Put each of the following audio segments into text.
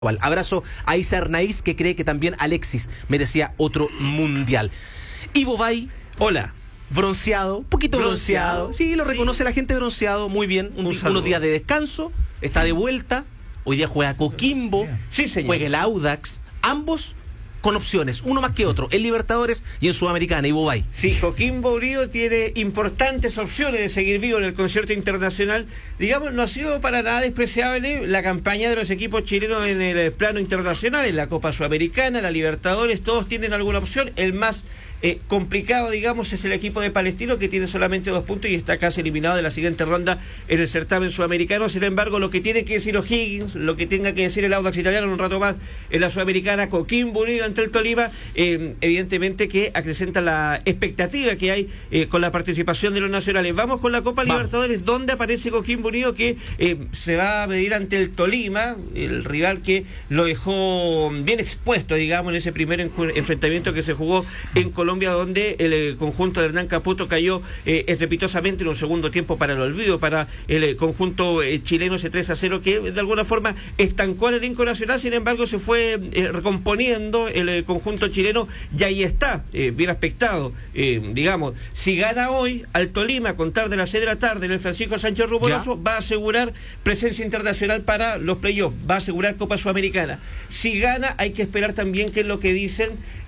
Abrazo a Isa Arnaiz, que cree que también Alexis merecía otro mundial. Ivo Bay, hola. Bronceado, poquito bronceado. Sí, lo reconoce la gente, bronceado, muy bien. Unos días de descanso, está de vuelta. Hoy día juega Coquimbo, sí, señor. Juega el Audax. Ambos con opciones, uno más que otro, en Libertadores y en Sudamericana, Ivo Bay. Sí, Coquimbo Unido tiene importantes opciones de seguir vivo en el concierto internacional. Digamos, no ha sido para nada despreciable la campaña de los equipos chilenos en el plano internacional, en la Copa Sudamericana, la Libertadores, todos tienen alguna opción. El más complicado, digamos, es el equipo de Palestino, que tiene solamente 2 puntos y está casi eliminado de la siguiente ronda en el certamen sudamericano. Sin embargo, lo que tiene que decir O'Higgins, lo que tenga que decir el Audax italiano en un rato más en la Sudamericana, Coquimbo Unido ante el Tolima, evidentemente que acrecenta la expectativa que hay con la participación de los nacionales. Vamos con la Copa Libertadores, donde aparece Coquimbo Unido, que se va a medir ante el Tolima, el rival que lo dejó bien expuesto, digamos, en ese primer enfrentamiento que se jugó en Colombia, donde el conjunto de Hernán Caputo cayó estrepitosamente en un segundo tiempo para el olvido, para el conjunto chileno, ese 3-0 que de alguna forma estancó al elenco nacional. Sin embargo, se fue recomponiendo el conjunto chileno y ahí está, bien aspectado. Digamos, si gana hoy al Tolima a contar de las 6 de la tarde en el Francisco Sánchez Rumoroso, va a asegurar presencia internacional para los playoffs, va a asegurar Copa Sudamericana. Si gana, hay que esperar también qué es lo que dicen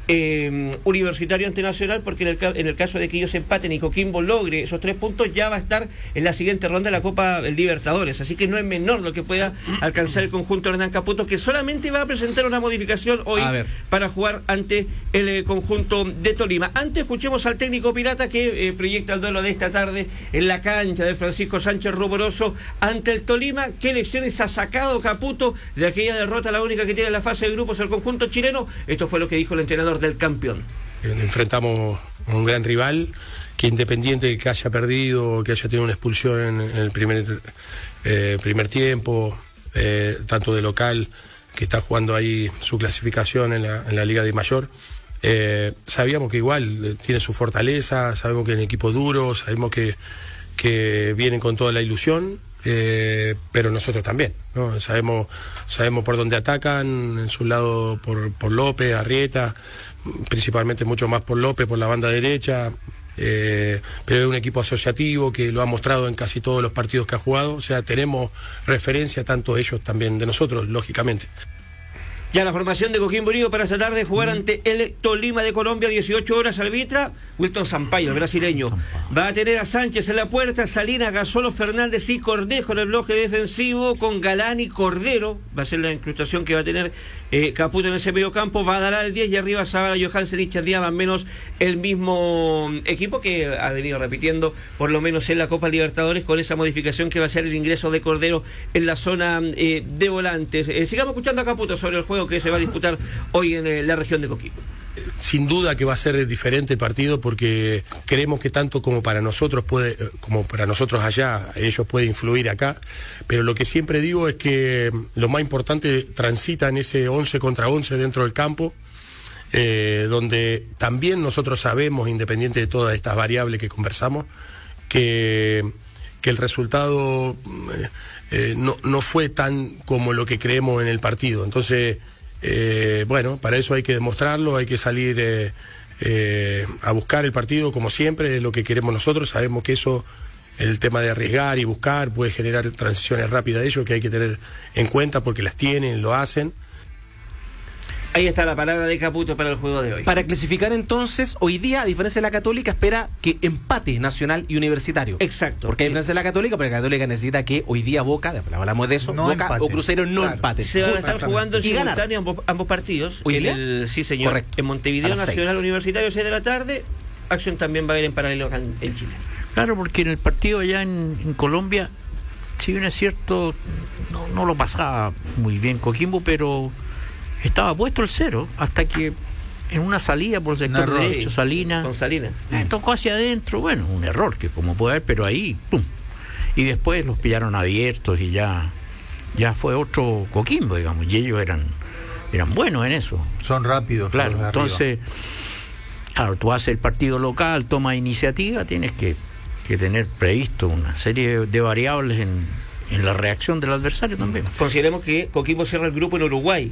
Universitario ante Nacional, porque en el caso de que ellos empaten y Coquimbo logre esos 3 puntos, ya va a estar en la siguiente ronda de la Copa Libertadores. Así que no es menor lo que pueda alcanzar el conjunto de Hernán Caputo, que solamente va a presentar una modificación hoy para jugar ante el conjunto de Tolima. Antes escuchemos al técnico pirata que proyecta el duelo de esta tarde en la cancha de Francisco Sánchez Rumoroso ante el Tolima. ¿Qué lecciones ha sacado Caputo de aquella derrota, la única que tiene en la fase de grupos el conjunto chileno? Esto fue lo que dijo el entrenador del campeón. Enfrentamos a un gran rival que, independiente de que haya perdido, que haya tenido una expulsión en el primer tiempo, tanto de local, que está jugando ahí su clasificación en la Liga de Mayor, sabíamos que igual tiene su fortaleza, sabemos que es un equipo duro, sabemos que vienen con toda la ilusión, pero nosotros también, ¿no? Sabemos por dónde atacan, en su lado por López, Arrieta, principalmente mucho más por López, por la banda derecha, pero es un equipo asociativo que lo ha mostrado en casi todos los partidos que ha jugado. O sea, tenemos referencia tanto ellos también de nosotros, lógicamente. Ya la formación de Coquimbo Unido para esta tarde: jugar ante el Tolima de Colombia, 18 horas, arbitra Wilton Sampaio, el brasileño. Va a tener a Sánchez en la puerta, Salinas, Gasolo, Fernández y Cornejo en el bloque defensivo, con Galán y Cordero. Va a ser la incrustación que va a tener Caputo en ese medio campo. Va a dar al 10 y arriba Zabala, Johansen y Chardía, más o menos el mismo equipo que ha venido repitiendo por lo menos en la Copa Libertadores, con esa modificación que va a ser el ingreso de Cordero en la zona de volantes. Sigamos escuchando a Caputo sobre el juego que se va a disputar hoy en la región de Coquimbo. Sin duda que va a ser diferente el partido, porque creemos que tanto como para nosotros allá, ellos pueden influir acá, pero lo que siempre digo es que lo más importante transita en ese 11 contra 11 dentro del campo, donde también nosotros sabemos, independiente de todas estas variables que conversamos, que el resultado no fue tan como lo que creemos en el partido. Entonces, bueno, para eso hay que demostrarlo, hay que salir a buscar el partido como siempre, es lo que queremos nosotros. Sabemos que eso, el tema de arriesgar y buscar, puede generar transiciones rápidas de ellos, que hay que tener en cuenta porque las tienen, lo hacen. Ahí está la palabra de Caputo para el juego de hoy. Para clasificar entonces, hoy día, a diferencia de la Católica, espera que empate Nacional y Universitario. Exacto. Porque a diferencia de la Católica, porque la Católica necesita que hoy día Boca, después hablamos de eso, no Boca empaten. o Cruzeiro no empaten. Se van a estar jugando en simultáneo ambos partidos. ¿Hoy día? Sí, señor. Correcto. En Montevideo, Nacional Universitario, 6 de la tarde. Acción también va a haber en paralelo acá en Chile. Claro, porque en el partido allá en Colombia, si bien es cierto, no lo pasaba muy bien Coquimbo, pero estaba puesto el 0 hasta que en una salida por el sector derecho, Salinas, con Salinas, tocó hacia adentro. Bueno, un error que como puede haber, pero ahí, ¡pum! Y después los pillaron abiertos y ya fue otro Coquimbo, digamos, y ellos eran buenos en eso. Son rápidos. Claro, entonces, claro, tú haces el partido local, tomas iniciativa, tienes que tener previsto una serie de variables en la reacción del adversario también. Consideremos que Coquimbo cierra el grupo en Uruguay.